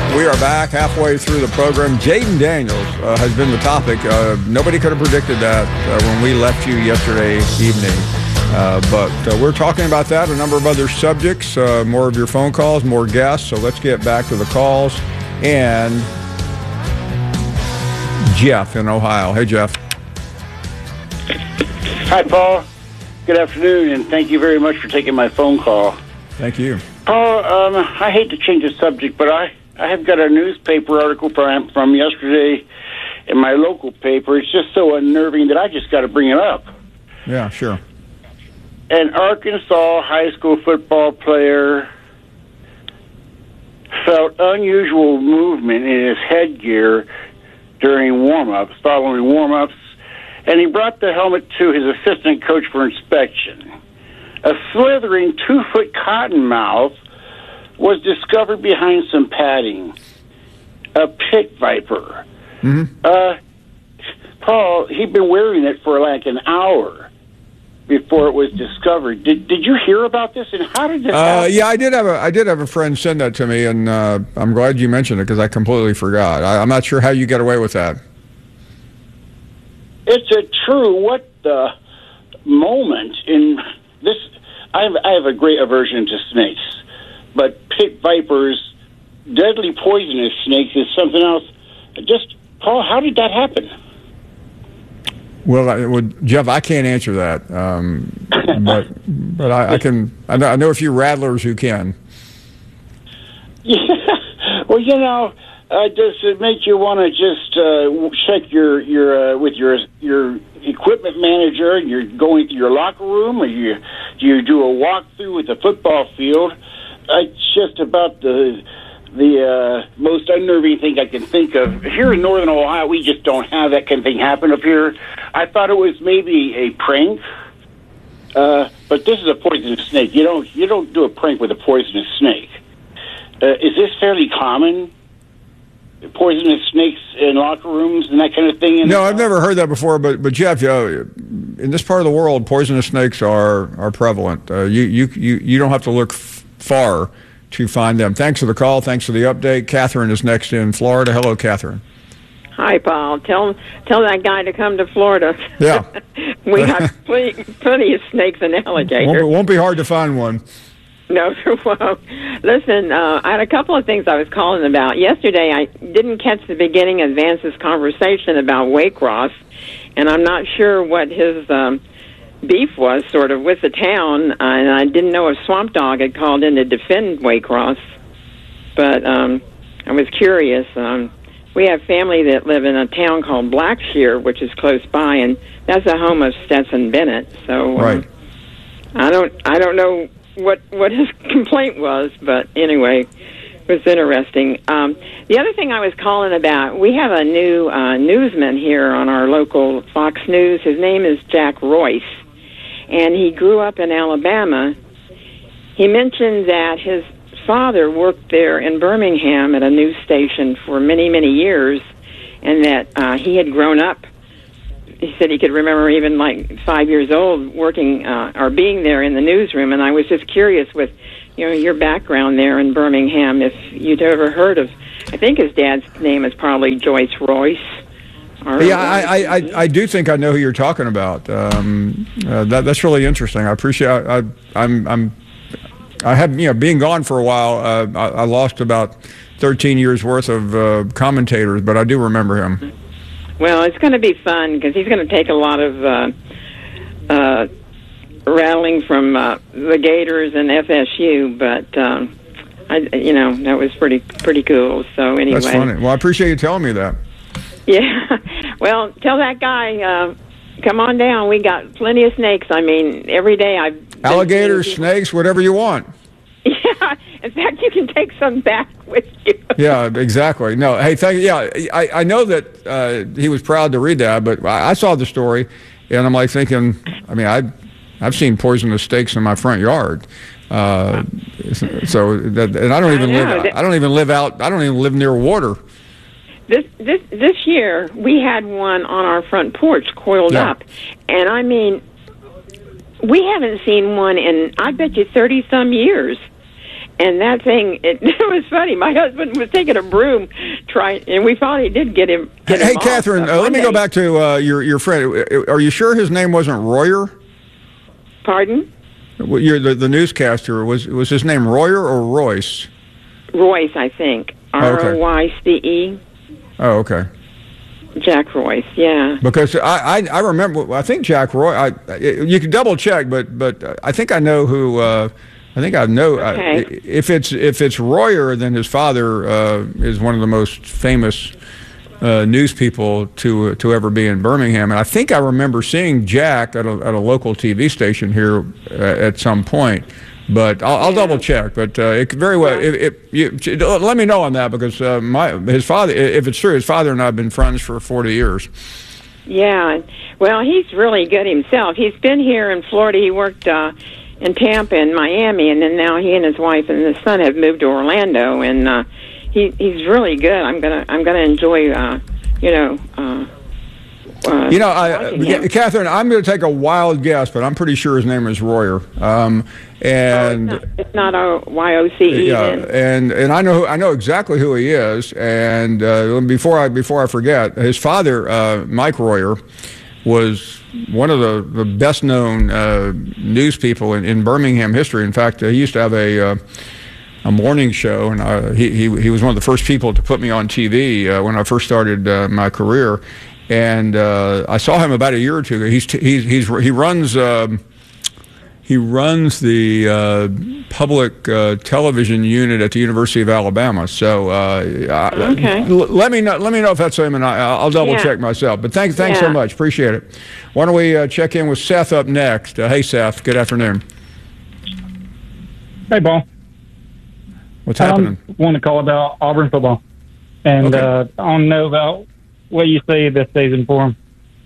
We are back halfway through the program. Jayden Daniels has been the topic. Nobody could have predicted that when we left you yesterday evening. But we're talking about that, a number of other subjects, more of your phone calls, more guests. So let's get back to the calls. And Jeff in Ohio. Hey, Jeff. Hi, Paul. Good afternoon, and thank you very much for taking my phone call. Thank you. Paul, I hate to change the subject, but I have got a newspaper article from yesterday in my local paper. It's just so unnerving that I just got to bring it up. Yeah, sure. An Arkansas high school football player felt unusual movement in his headgear during following warm-ups, and he brought the helmet to his assistant coach for inspection. A slithering 2-foot cottonmouth was discovered behind some padding. A pit viper. Mm-hmm. Paul, he'd been wearing it for like an hour before it was discovered. Did you hear about this, and how did this happen? Yeah, I did have a friend send that to me, and I'm glad you mentioned it because I completely forgot. I'm not sure how you get away with that. It's a true what the moment in this. I have a great aversion to snakes, but pit vipers, deadly poisonous snakes, is something else. Just, Paul, how did that happen? Well, Jeff, I can't answer that, but I can. I know a few rattlers who can. Yeah. Well, does it make you want to just check your with your equipment manager, and you're going to your locker room, or do you do a walkthrough with the football field? It's just about the most unnerving thing I can think of. Here in Northern Ohio, we just don't have that kind of thing happen up here. I thought it was maybe a prank, but this is a poisonous snake. You don't do a prank with a poisonous snake. Is this fairly common? Poisonous snakes in locker rooms and that kind of thing? No, I've never heard that before. But Jeff, in this part of the world, poisonous snakes are prevalent. You don't have to look far to find them. Thanks for the call. Thanks for the update. Catherine is next in Florida. Hello, Catherine. Hi, Paul. Tell that guy to come to Florida. Yeah. We got plenty of snakes and alligators. Won't be hard to find one. No, there won't. Listen, I had a couple of things I was calling about. Yesterday, I didn't catch the beginning of Vance's conversation about Waycross, and I'm not sure what his beef was sort of with the town, and I didn't know if Swamp Dog had called in to defend Waycross, but I was curious. We have family that live in a town called Blackshear, which is close by, and that's the home of Stetson Bennett. So right. I don't know what his complaint was, but anyway, it was interesting. The other thing I was calling about, we have a new newsman here on our local Fox News. His name is Jack Royce, and he grew up in Alabama. He mentioned that his father worked there in Birmingham at a news station for many, many years, and that he had grown up. He said he could remember even like 5 years old working or being there in the newsroom. And I was just curious with, your background there in Birmingham, if you'd ever heard of, I think his dad's name is probably Joyce Royce. Yeah, I do think I know who you're talking about. That's really interesting. I appreciate. I have being gone for a while. I lost about 13 years worth of commentators, but I do remember him. Well, it's going to be fun because he's going to take a lot of rattling from the Gators and FSU, but that was pretty cool. So anyway, that's funny. Well, I appreciate you telling me that. Yeah. Well, tell that guy, come on down. We got plenty of snakes. I mean, every day alligators, snakes, whatever you want. Yeah. In fact, you can take some back with you. Yeah, exactly. No, hey, thank you. Yeah, I know that he was proud to read that, but I saw the story, and I'm like thinking, I mean, I've seen poisonous snakes in my front yard. So that, and I don't even live near water. This year we had one on our front porch coiled up, and I mean, we haven't seen one in I bet you 30 some years. And that thing, it was funny. My husband was taking a broom, and we finally did get him. Hey, Catherine, let me go back to your friend. Are you sure his name wasn't Royer? Pardon? The newscaster, was his name Royer or Royce? Royce, I think. Royce. Oh, okay. Jack Royce, yeah. Because I remember, I think Jack Roy. You can double check, but I think I know who. I think I know. Okay. If it's Royer, then his father is one of the most famous news people to ever be in Birmingham, and I think I remember seeing Jack at a local TV station here at some point. But I'll double check. But it could very well. Let me know on that, because his father, if it's true, his father and I have been friends for 40 years. Yeah. Well, he's really good himself. He's been here in Florida. He worked in Tampa and Miami, and then now he and his wife and his son have moved to Orlando, and he's really good. I'm gonna enjoy Catherine, I'm going to take a wild guess, but I'm pretty sure his name is Royer. It's not a Y-O-C-E. Yeah, and I know exactly who he is. And before I forget, his father, Mike Royer, was one of the best known news people in Birmingham history. In fact, he used to have a morning show, and he was one of the first people to put me on TV when I first started my career. And I saw him about a year or two ago. He runs the public television unit at the University of Alabama. So okay. Let me know if that's him, and I'll double check myself. But thanks so much. Appreciate it. Why don't we check in with Seth up next? Hey, Seth. Good afternoon. Hey, Paul. What's happening? I want to call about Auburn football, and I want to know about what you see this season for them.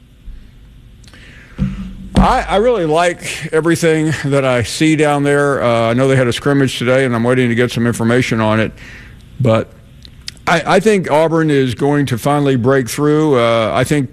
I really like everything that I see down there. I know they had a scrimmage today, and I'm waiting to get some information on it. But I think Auburn is going to finally break through. I think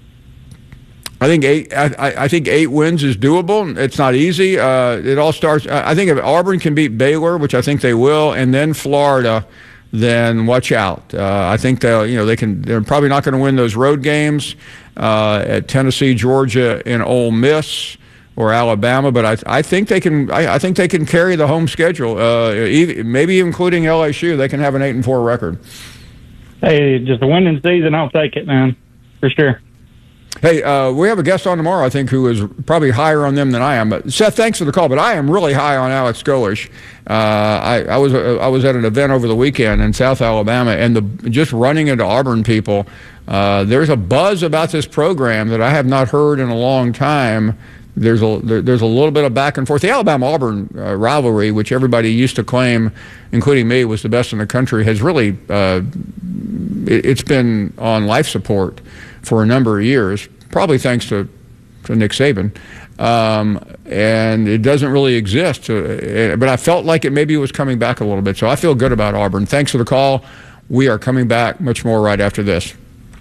8 wins is doable. It's not easy. It all starts. I think if Auburn can beat Baylor, which I think they will, and then Florida, then watch out. I think they're probably not going to win those road games at Tennessee, Georgia, and Ole Miss or Alabama, but I think they can. I think they can carry the home schedule, maybe including LSU. They can have an 8-4 record. Hey, just a winning season, I'll take it, man, for sure. Hey, we have a guest on tomorrow, I think, who is probably higher on them than I am. But Seth, thanks for the call. But I am really high on Alex Golesh. I was at an event over the weekend in South Alabama, and just running into Auburn people, there's a buzz about this program that I have not heard in a long time. There's a little bit of back and forth. The Alabama-Auburn rivalry, which everybody used to claim, including me, was the best in the country, has really it's been on life support for a number of years, probably thanks to Nick Saban, and it doesn't really exist. But I felt like maybe it was coming back a little bit, so I feel good about Auburn. Thanks for the call. We are coming back much more right after this.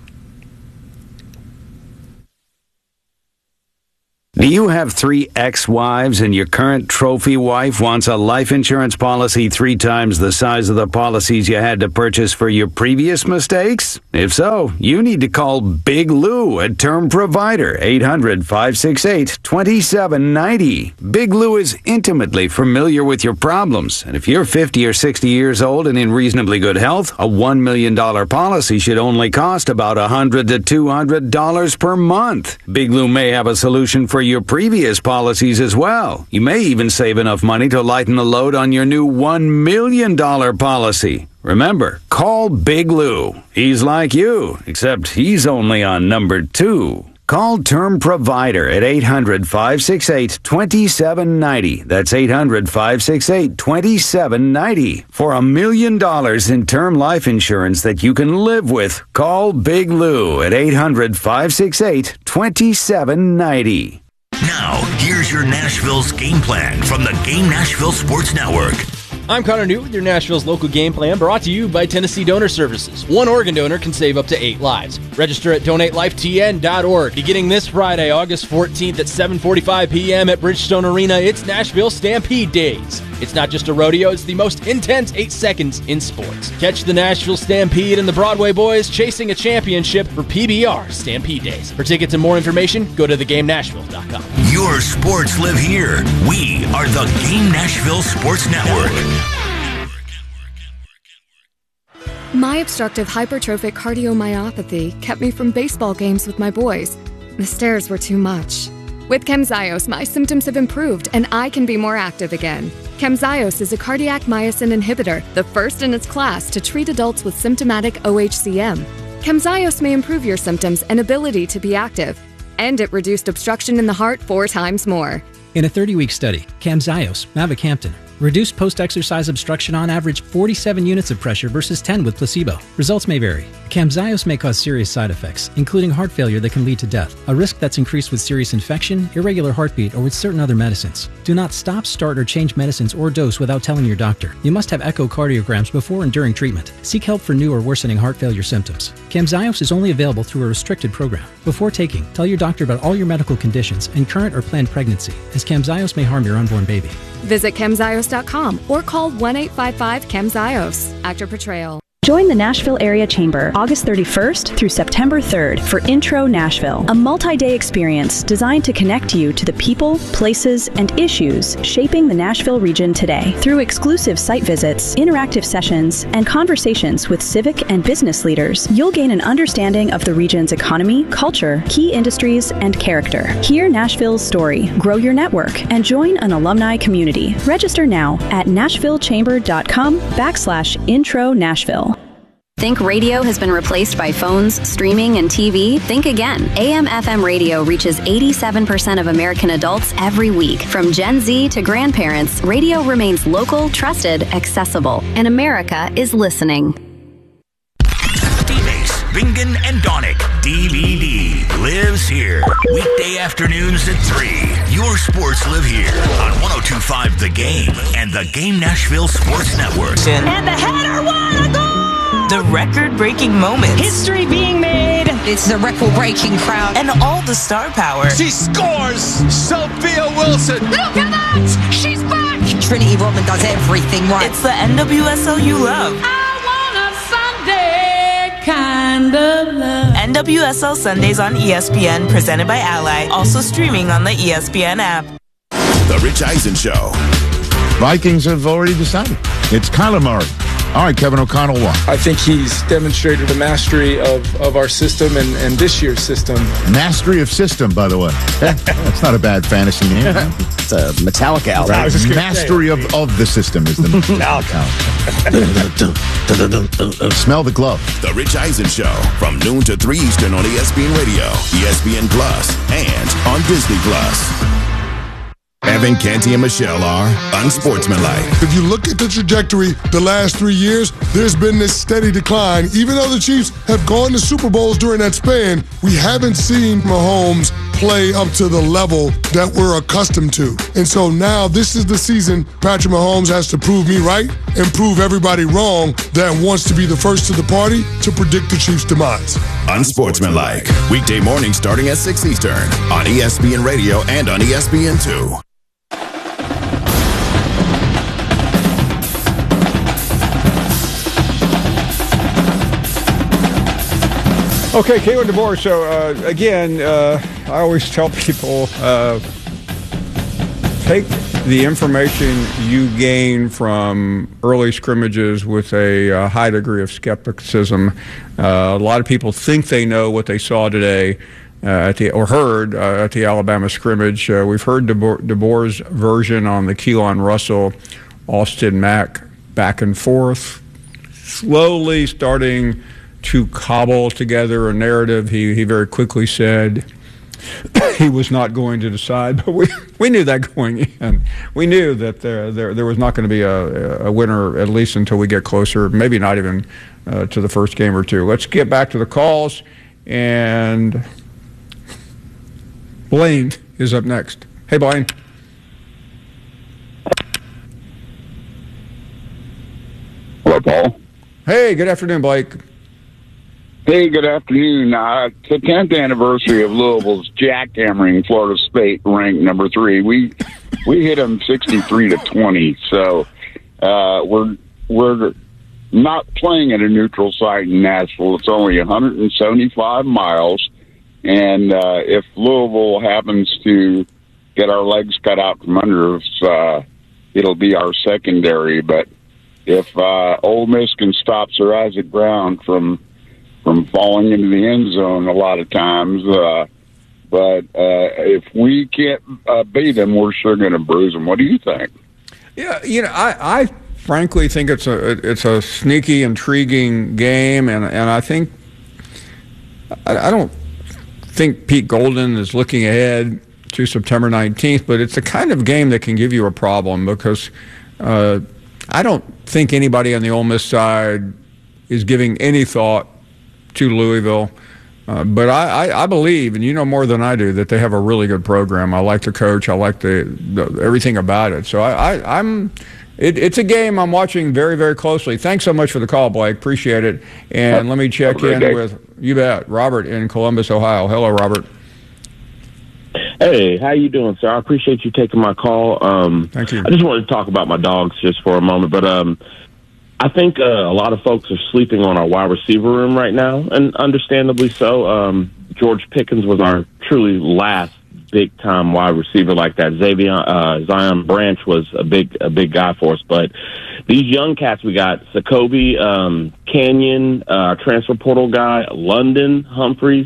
Do you have 3 ex-wives and your current trophy wife wants a life insurance policy 3 times the size of the policies you had to purchase for your previous mistakes? If so, you need to call Big Lou at Term Provider, 800-568-2790. Big Lou is intimately familiar with your problems, and if you're 50 or 60 years old and in reasonably good health, a $1 million policy should only cost about $100 to $200 per month. Big Lou may have a solution for your previous policies as well. You may even save enough money to lighten the load on your new $1 million policy. Remember, call Big Lou. He's like you, except he's only on number 2. Call Term Provider at 800-568-2790. That's 800-568-2790. For $1 million in term life insurance that you can live with, call Big Lou at 800-568-2790. Now, here's your Nashville's game plan from the Game Nashville Sports Network. I'm Connor Newt with your Nashville's local game plan, brought to you by Tennessee Donor Services. One organ donor can save up to 8 lives. Register at donatelifetn.org. Beginning this Friday, August 14th at 7:45 p.m. at Bridgestone Arena, it's Nashville Stampede Days. It's not just a rodeo, it's the most intense 8 seconds in sports. Catch the Nashville Stampede and the Broadway Boys chasing a championship for PBR Stampede Days. For tickets and more information, go to theGameNashville.com. Your sports live here. We are the Game Nashville Sports Network. My obstructive hypertrophic cardiomyopathy kept me from baseball games with my boys. The stairs were too much. With Camzyos, my symptoms have improved and I can be more active again. Camzyos is a cardiac myosin inhibitor, the first in its class to treat adults with symptomatic OHCM. Camzyos may improve your symptoms and ability to be active, and it reduced obstruction in the heart 4 times more. In a 30-week study, Camzyos, mavacamten, reduced post-exercise obstruction on average 47 units of pressure versus 10 with placebo. Results may vary. Camzyos may cause serious side effects, including heart failure that can lead to death, a risk that's increased with serious infection, irregular heartbeat, or with certain other medicines. Do not stop, start, or change medicines or dose without telling your doctor. You must have echocardiograms before and during treatment. Seek help for new or worsening heart failure symptoms. Camzyos is only available through a restricted program. Before taking, tell your doctor about all your medical conditions and current or planned pregnancy, as Camzyos may harm your unborn baby. Visit Camzyos.com or call 1-855-CAMZYOS. Actor Portrayal. Join the Nashville Area Chamber August 31st through September 3rd for Intro Nashville, a multi-day experience designed to connect you to the people, places, and issues shaping the Nashville region today. Through exclusive site visits, interactive sessions, and conversations with civic and business leaders, you'll gain an understanding of the region's economy, culture, key industries, and character. Hear Nashville's story, grow your network, and join an alumni community. Register now at nashvillechamber.com/Intro Nashville. Think radio has been replaced by phones, streaming, and TV? Think again. AM/FM radio reaches 87% of American adults every week. From Gen Z to grandparents, radio remains local, trusted, accessible, and America is listening. D-Base, Bingen, and Donick. DVD lives here. Weekday afternoons at 3. Your sports live here on 102.5 The Game and the Game Nashville Sports Network. And the header won a goal! The record-breaking moments. History being made. It's the record-breaking crowd. And all the star power. She scores! Sophia Wilson! Look at that! She's back! Trinity Rodman does everything right. It's the NWSL you love. I want a Sunday kind of love. NWSL Sundays on ESPN, presented by Ally. Also streaming on the ESPN app. The Rich Eisen Show. Vikings have already decided. It's Kyler Murray. All right, Kevin O'Connell won. I think he's demonstrated the mastery of our system and this year's system. Mastery of system, by the way. That's not a bad fantasy name. It's a Metallica album. Right. Mastery of the system is the Metallica. Smell the glove. The Rich Eisen Show from noon to 3 Eastern on ESPN Radio, ESPN Plus, and on Disney Plus. Evan, Canty, and Michelle are unsportsmanlike. If you look at the trajectory the last 3 years, there's been this steady decline. Even though the Chiefs have gone to Super Bowls during that span, we haven't seen Mahomes play up to the level that we're accustomed to. And so now this is the season Patrick Mahomes has to prove me right and prove everybody wrong that wants to be the first to the party to predict the Chiefs' demise. Unsportsmanlike. Weekday morning starting at 6 Eastern on ESPN Radio and on ESPN2. Okay, Kalen DeBoer. So, again, I always tell people, take the information you gain from early scrimmages with a high degree of skepticism. A lot of people think they know what they saw today at the Alabama scrimmage. We've heard DeBoer's version on the Keelan Russell, Austin Mack back and forth, slowly starting to cobble together a narrative. He very quickly said he was not going to decide, but we knew that going in. We knew that there was not going to be a winner, at least until we get closer, maybe not even to the first game or two. Let's get back to the calls, and Blaine is up next. Hey, Blaine. Hello, Paul. Hey, good afternoon, Blake. Hey, good afternoon. It's the 10th anniversary of Louisville's jackhammering Florida State, ranked number 3. We we hit them 63-20. So we're not playing at a neutral site in Nashville. It's only 175 miles, and if Louisville happens to get our legs cut out from under us, it'll be our secondary. But if Ole Miss can stop Sir Isaac Brown from falling into the end zone a lot of times, but if we can't beat them, we're sure going to bruise them. What do you think? Yeah, I frankly think it's a sneaky, intriguing game, and I think I don't think Pete Golden is looking ahead to September 19th, but it's the kind of game that can give you a problem because I don't think anybody on the Ole Miss side is giving any thought to Louisville. But I believe, and you know more than I do, that they have a really good program. I like the coach. I like the everything about it. So it's a game I'm watching very, very closely. Thanks so much for the call, Blake. Appreciate it. And let me check in with, you bet, Robert in Columbus, Ohio. Hello, Robert. Hey, how you doing, sir? I appreciate you taking my call. Thank you. I just wanted to talk about my dogs just for a moment, but I think a lot of folks are sleeping on our wide receiver room right now, and understandably so. George Pickens was our truly last big-time wide receiver like that. Zion Branch was a big guy for us, but these young cats we got, Jacoby, Canyon, transfer portal guy, London, Humphreys,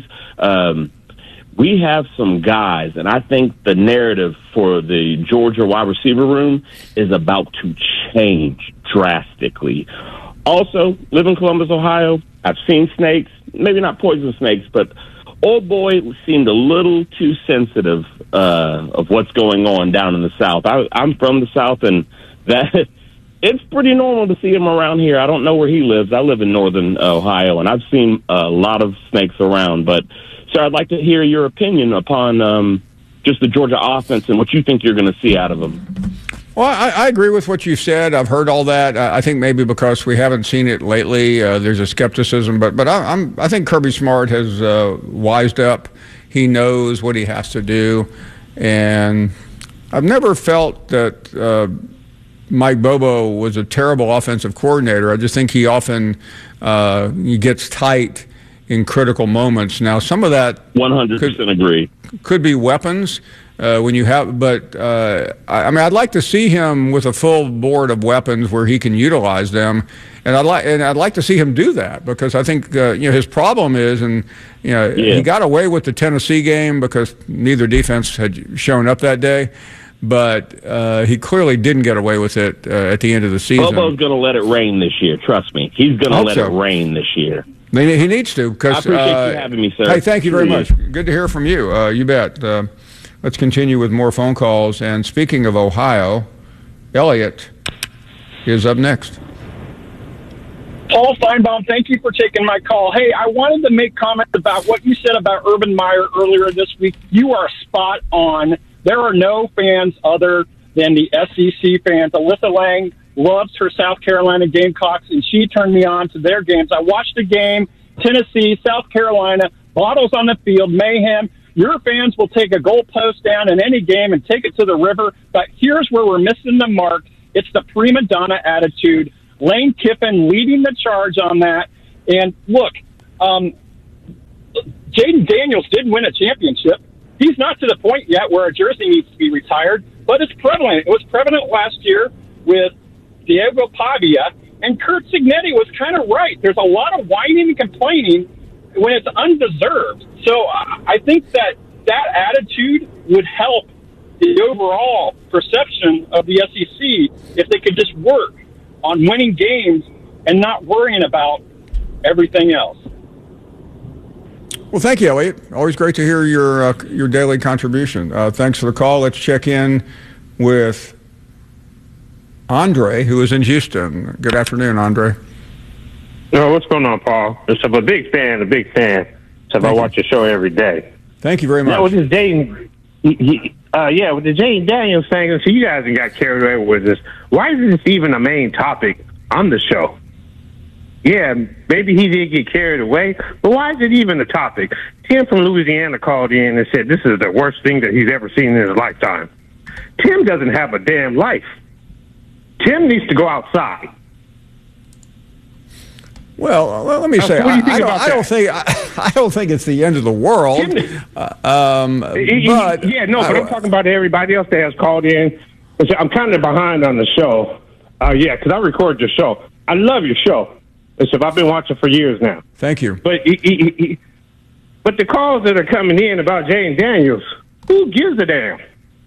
we have some guys, and I think the narrative for the Georgia wide receiver room is about to change drastically. Also, live in Columbus, Ohio. I've seen snakes, maybe not poison snakes, but old boy seemed a little too sensitive of what's going on down in the South. I'm from the South, and that it's pretty normal to see him around here. I don't know where he lives. I live in northern Ohio, and I've seen a lot of snakes around, but so I'd like to hear your opinion upon just the Georgia offense and what you think you're going to see out of them. Well, I agree with what you said. I've heard all that. I think maybe because we haven't seen it lately, there's a skepticism. But I think Kirby Smart has wised up. He knows what he has to do, and I've never felt that Mike Bobo was a terrible offensive coordinator. I just think he often he gets tight in critical moments. Now, some of that 100% agree could be weapons when you have, but I mean, I'd like to see him with a full board of weapons where he can utilize them, and I'd like to see him do that because I think his problem is, and he got away with the Tennessee game because neither defense had shown up that day. But he clearly didn't get away with it at the end of the season. Bobo's going to let it rain this year. Trust me. He's going to let it rain this year. He needs to. I appreciate you having me, sir. Hey, thank you very much. Good to hear from you. You bet. Let's continue with more phone calls. And speaking of Ohio, Elliot is up next. Paul Feinbaum, thank you for taking my call. Hey, I wanted to make comments about what you said about Urban Meyer earlier this week. You are spot on. There are no fans other than the SEC fans. Alyssa Lang loves her South Carolina Gamecocks, and she turned me on to their games. I watched the game, Tennessee, South Carolina, bottles on the field, mayhem. Your fans will take a goalpost down in any game and take it to the river, but here's where we're missing the mark. It's the prima donna attitude. Lane Kiffin leading the charge on that. And look, Jaden Daniels did win a championship. He's not to the point yet where a jersey needs to be retired, but it's prevalent. It was prevalent last year with Diego Pavia, and Curt Cignetti was kind of right. There's a lot of whining and complaining when it's undeserved. So I think that attitude would help the overall perception of the SEC if they could just work on winning games and not worrying about everything else. Well, thank you, Elliot. Always great to hear your daily contribution. Thanks for the call. Let's check in with Andre, who is in Houston. Good afternoon, Andre. What's going on, Paul? I'm a big fan. So I watch your show every day. Thank you very much. With this Jaden, with the Jaden Daniels thing, so you guys got carried away with this. Why is this even a main topic on the show? Yeah, maybe he did get carried away, but why is it even a topic? Tim from Louisiana called in and said this is the worst thing that he's ever seen in his lifetime. Tim doesn't have a damn life. Tim needs to go outside. Well, let me say, I don't think it's the end of the world. But I'm talking about everybody else that has called in. I'm kind of behind on the show. Because I record your show. I love your show. I've been watching for years now. Thank you. But but the calls that are coming in about Jayden Daniels, who gives a damn?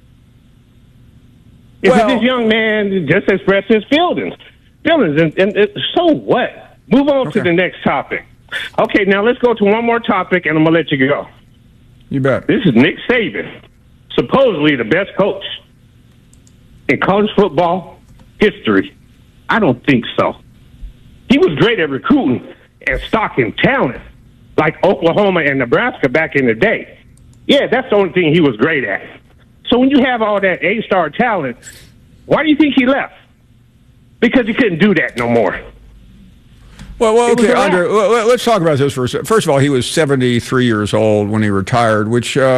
This young man just expressed his feelings, and so what? Move on to the next topic. Okay, now let's go to one more topic, and I'm going to let you go. You bet. This is Nick Saban, supposedly the best coach in college football history. I don't think so. He was great at recruiting and stocking talent, like Oklahoma and Nebraska back in the day. Yeah, that's the only thing he was great at. So when you have all that A-star talent, why do you think he left? Because he couldn't do that no more. Well, okay, Andre, let's talk about this for a second. First of all, he was 73 years old when he retired, which, He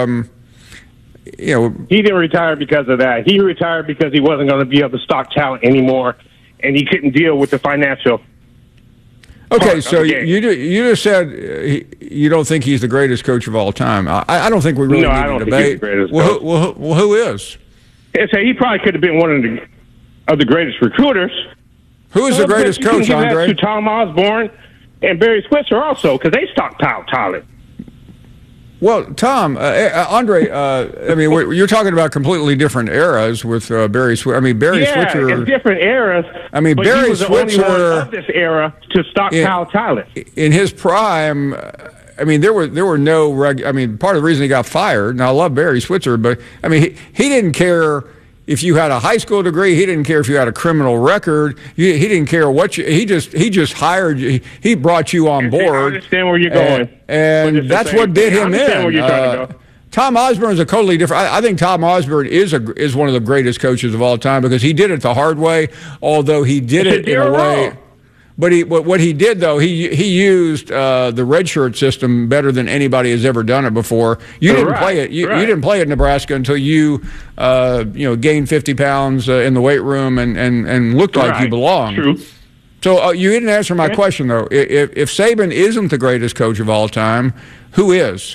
didn't retire because of that. He retired because he wasn't going to be able to stock talent anymore, and he couldn't deal with the financial. Okay, so you just said you don't think he's the greatest coach of all time. I don't think we really need to debate. Well, who is? He probably could have been one of the greatest recruiters. Who is the greatest coach, Andre? To Tom Osborne and Barry Switzer also, because they stockpiled talent. Well, Tom, Andre, you're talking about completely different eras with Barry Switzer. Barry Switzer. Yeah, it's different eras. Barry he was Switzer the only one of this era to stockpile talent. In his prime, there were no part of the reason he got fired. And I love Barry Switzer, but he didn't care if you had a high school degree. He didn't care if you had a criminal record. He didn't care what he just hired you. He brought you on board. I understand where you're going, and that's what did him in. Tom Osborne is a totally different. I think Tom Osborne is one of the greatest coaches of all time because he did it the hard way. Although he did it in a way. But what he did, though, he used the redshirt system better than anybody has ever done it before. You didn't play it. You didn't play at Nebraska until you gained 50 pounds in the weight room and looked like you belonged. True. So you didn't answer my question, though. If Saban isn't the greatest coach of all time, who is?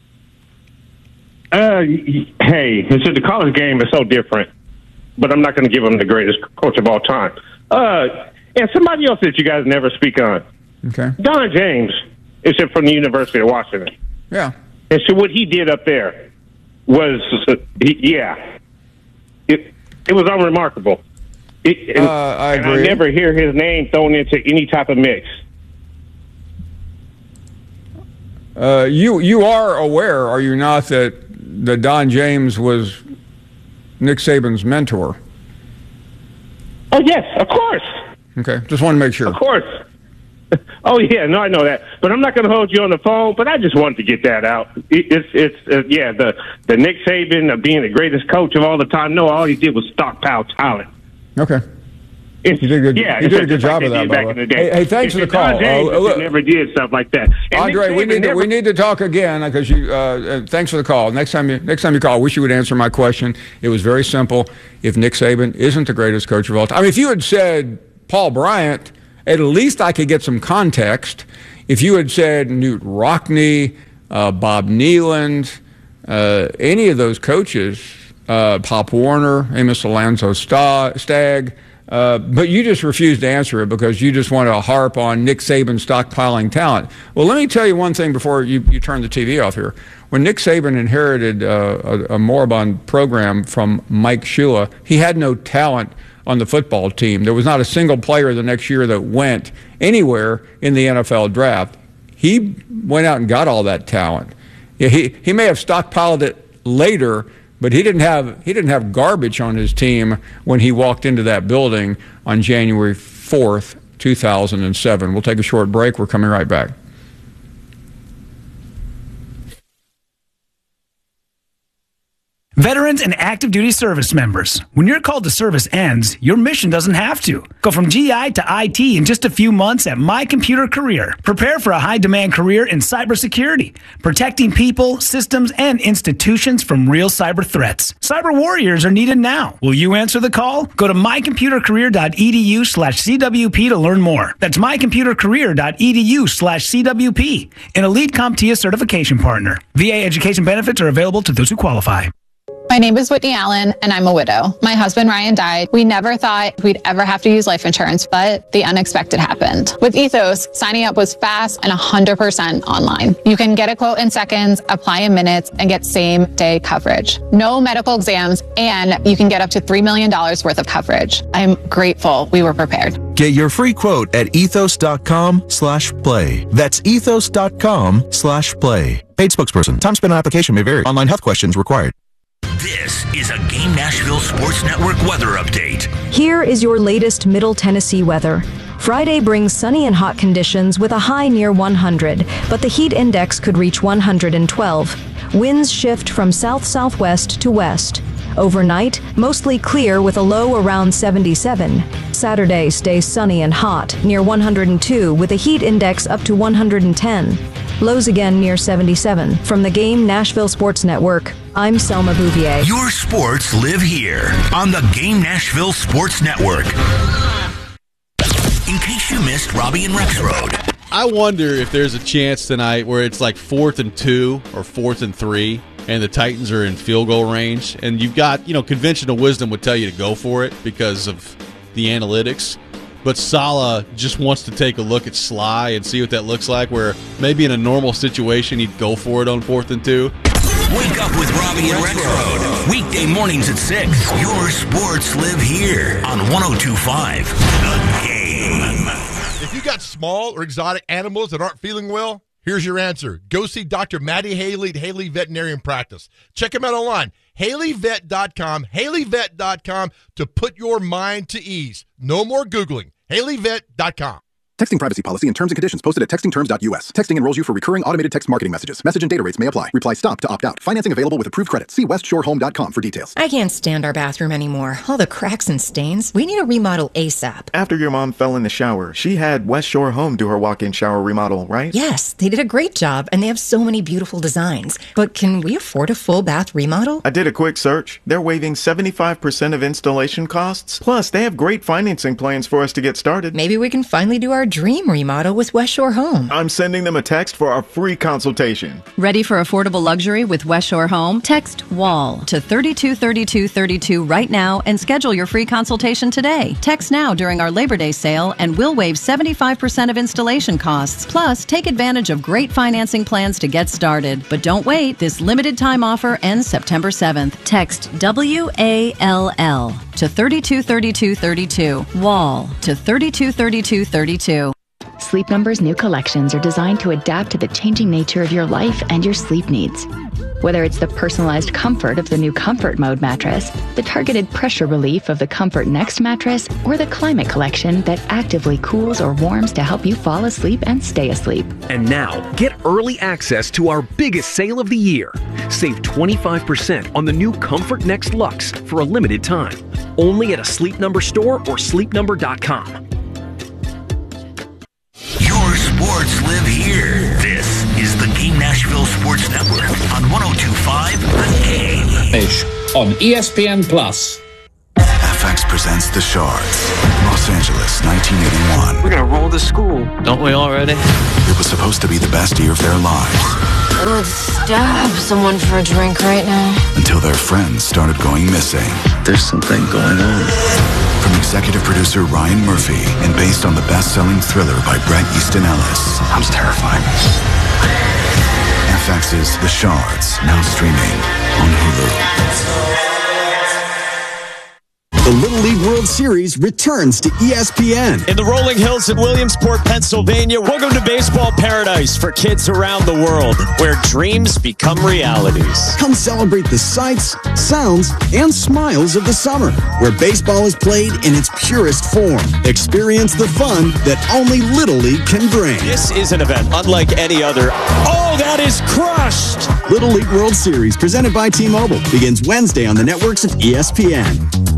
The college game is so different, but I'm not going to give him the greatest coach of all time. And somebody else that you guys never speak on. Okay. Don James is from the University of Washington. Yeah. And so what he did up there was, it was unremarkable. I agree. And I never hear his name thrown into any type of mix. You are aware, are you not, that Don James was Nick Saban's mentor? Oh, yes, of course. Okay, just want to make sure. Of course. Oh, yeah, no, I know that. But I'm not going to hold you on the phone, but I just wanted to get that out. The Nick Saban of being the greatest coach of all the time, no, all he did was stockpile talent. Okay. You did a good job of that, by the way. Hey, thanks for the call. Never did stuff like that. And Andre, we need to talk again because you. Thanks for the call. Next time you call, I wish you would answer my question. It was very simple. If Nick Saban isn't the greatest coach of all time, if you had said Paul Bryant, at least I could get some context. If you had said Newt Rockne, Bob Neiland, any of those coaches, Pop Warner, Amos Alonzo Stagg. But you just refused to answer it because you just want to harp on Nick Saban stockpiling talent. Well, let me tell you one thing before you turn the TV off here. When Nick Saban inherited a moribund program from Mike Shula, he had no talent on the football team. There was not a single player the next year that went anywhere in the NFL draft. He went out and got all that talent. Yeah, he may have stockpiled it later, but he didn't have garbage on his team when he walked into that building on January 4th, 2007. We'll take a short break. We're coming right back. Veterans and active duty service members, when your call to service ends, your mission doesn't have to. Go from GI to IT in just a few months at My Computer Career. Prepare for a high-demand career in cybersecurity, protecting people, systems, and institutions from real cyber threats. Cyber warriors are needed now. Will you answer the call? Go to mycomputercareer.edu/CWP to learn more. That's mycomputercareer.edu/CWP, an Elite CompTIA certification partner. VA education benefits are available to those who qualify. My name is Whitney Allen, and I'm a widow. My husband, Ryan, died. We never thought we'd ever have to use life insurance, but the unexpected happened. With Ethos, signing up was fast and 100% online. You can get a quote in seconds, apply in minutes, and get same-day coverage. No medical exams, and you can get up to $3 million worth of coverage. I'm grateful we were prepared. Get your free quote at ethos.com/play. That's ethos.com/play. Paid spokesperson. Time spent on application may vary. Online health questions required. This is a Game Nashville Sports Network weather update. Here is your latest Middle Tennessee weather. Friday brings sunny and hot conditions with a high near 100, but the heat index could reach 112. Winds shift from south-southwest to west. Overnight, mostly clear with a low around 77. Saturday stays sunny and hot, near 102, with a heat index up to 110. Lows again near 77. From the Game Nashville Sports Network, I'm Selma Bouvier. Your sports live here on the Game Nashville Sports Network. In case you missed Robbie and Rex Road. I wonder if there's a chance tonight where it's like 4th and 2 or 4th and 3 and the Titans are in field goal range and you've got, conventional wisdom would tell you to go for it because of the analytics. But Saleh just wants to take a look at Sly and see what that looks like, where maybe in a normal situation he'd go for it on 4th and 2. Wake up with Robbie and Rex Road. Weekday mornings at 6. Your sports live here on 102.5 The Game. If you got small or exotic animals that aren't feeling well, here's your answer. Go see Dr. Maddie Haley at Haley Veterinarian Practice. Check him out online, HaleyVet.com, HaleyVet.com, to put your mind to ease. No more Googling. HaleyVet.com. Texting privacy policy and terms and conditions posted at textingterms.us. Texting enrolls you for recurring automated text marketing messages. Message and data rates may apply. Reply stop to opt out. Financing available with approved credit. See westshorehome.com for details. I can't stand our bathroom anymore. All the cracks and stains. We need a remodel ASAP. After your mom fell in the shower, she had West Shore Home do her walk-in shower remodel, right? Yes, they did a great job, and they have so many beautiful designs. But can we afford a full bath remodel? I did a quick search. They're waiving 75% of installation costs. Plus, they have great financing plans for us to get started. Maybe we can finally do our dream remodel with West Shore Home. I'm sending them a text for our free consultation. Ready for affordable luxury with West Shore Home? Text WALL to 323232 right now and schedule your free consultation today. Text now during our Labor Day sale and we'll waive 75% of installation costs. Plus, take advantage of great financing plans to get started. But don't wait. This limited time offer ends September 7th. Text WALL to 323232. WALL to 323232. Sleep Number's new collections are designed to adapt to the changing nature of your life and your sleep needs. Whether it's the personalized comfort of the new Comfort Mode mattress, the targeted pressure relief of the Comfort Next mattress, or the Climate Collection that actively cools or warms to help you fall asleep and stay asleep. And now, get early access to our biggest sale of the year. Save 25% on the new Comfort Next Luxe for a limited time. Only at a Sleep Number store or sleepnumber.com. Your sports live here. This is the Game Nashville Sports Network on 102.5 The Game. On ESPN Plus. FX presents The Shards, Los Angeles, 1981. We're gonna roll the school, don't we already? It was supposed to be the best year of their lives. I would stab someone for a drink right now. Until their friends started going missing. There's something going on. From executive producer Ryan Murphy and based on the best-selling thriller by Bret Easton Ellis. Sounds terrifying. FX's The Shards, now streaming on Hulu. The Little League World Series returns to ESPN. In the rolling hills of Williamsport, Pennsylvania, welcome to baseball paradise for kids around the world, where dreams become realities. Come celebrate the sights, sounds, and smiles of the summer, where baseball is played in its purest form. Experience the fun that only Little League can bring. This is an event unlike any other. Oh, that is crushed! Little League World Series, presented by T-Mobile, begins Wednesday on the networks of ESPN.